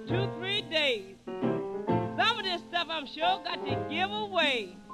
2, 3 days. Some of this stuff I'm sure got to give away.